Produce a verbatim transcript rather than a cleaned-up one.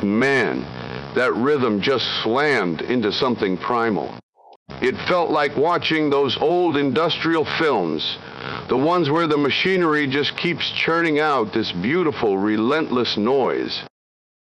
man, that rhythm just slammed into something primal. It felt like watching those old industrial films, the ones where the machinery just keeps churning out this beautiful, relentless noise.